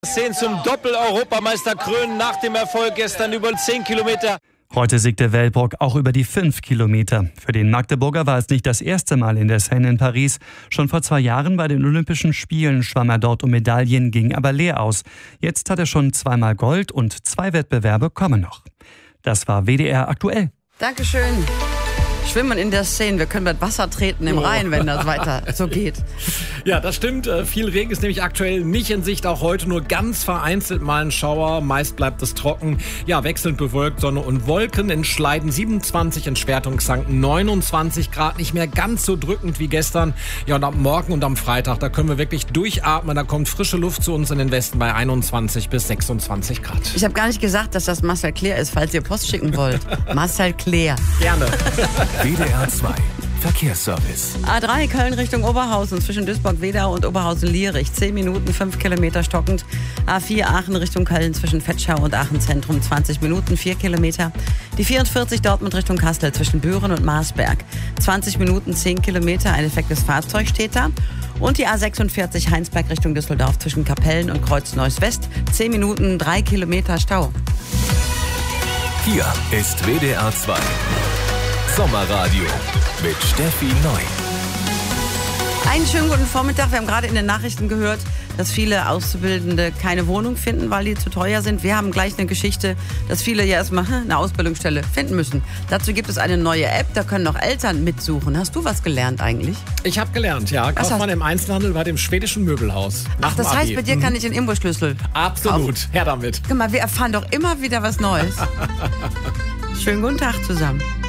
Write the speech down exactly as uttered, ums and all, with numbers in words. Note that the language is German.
Szenen zum Doppel-Europameister krönen nach dem Erfolg gestern über zehn Kilometer. Heute siegte Wellbrock auch über die fünf Kilometer. Für den Magdeburger war es nicht das erste Mal in der Seine in Paris. Schon vor zwei Jahren bei den Olympischen Spielen schwamm er dort um Medaillen, ging aber leer aus. Jetzt hat er schon zweimal Gold und zwei Wettbewerbe kommen noch. Das war W D R aktuell. Dankeschön. Schwimmen in der Seine. Wir können mit Wasser treten im Rhein, wenn das weiter so geht. Ja, das stimmt. Viel Regen ist nämlich aktuell nicht in Sicht. Auch heute nur ganz vereinzelt mal ein Schauer. Meist bleibt es trocken. Ja, wechselnd bewölkt, Sonne und Wolken. In Schleiden siebenundzwanzig, in Schwertungssanken neunundzwanzig Grad. Nicht mehr ganz so drückend wie gestern. Ja, und am Morgen und am Freitag, da können wir wirklich durchatmen. Da kommt frische Luft zu uns in den Westen bei einundzwanzig bis sechsundzwanzig Grad. Ich habe gar nicht gesagt, dass das Marcel Clair ist, falls ihr Post schicken wollt. Marcel Clair. Gerne. W D R zwei Verkehrsservice. A drei Köln Richtung Oberhausen zwischen Duisburg-Wedau und Oberhausen-Lierich. zehn Minuten, fünf Kilometer stockend. A vier Aachen Richtung Köln zwischen Vetschau und Aachen Zentrum. zwanzig Minuten, vier Kilometer. Die vierundvierzig Dortmund Richtung Kassel zwischen Büren und Marsberg. zwanzig Minuten, zehn Kilometer. Ein defektes Fahrzeug steht da. Und die A sechsundvierzig Heinsberg Richtung Düsseldorf zwischen Kapellen und Kreuz Neuss West. zehn Minuten, drei Kilometer Stau. Hier ist W D R zwei Sommerradio mit Steffi Neu. Einen schönen guten Vormittag. Wir haben gerade in den Nachrichten gehört, dass viele Auszubildende keine Wohnung finden, weil die zu teuer sind. Wir haben gleich eine Geschichte, dass viele ja erstmal eine Ausbildungsstelle finden müssen. Dazu gibt es eine neue App, da können auch Eltern mitsuchen. Hast du was gelernt eigentlich? Ich habe gelernt, ja. Kaufmann im Einzelhandel bei dem schwedischen Möbelhaus. Ach, das heißt, bei dir kann ich den Imbusschlüssel Absolut. kaufen. Her damit. Guck mal, wir erfahren doch immer wieder was Neues. Schönen guten Tag zusammen.